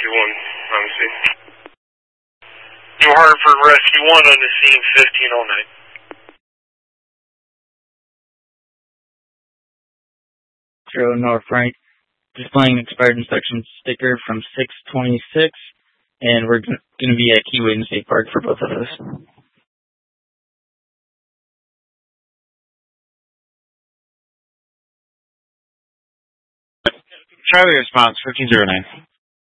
Rescue 1, obviously. New Hartford Rescue 1 on the scene 1509. Trailer North right, displaying expired inspection sticker from 6/26, and we're going to be at Keyway and State Park for both of those. Charlie response 1509.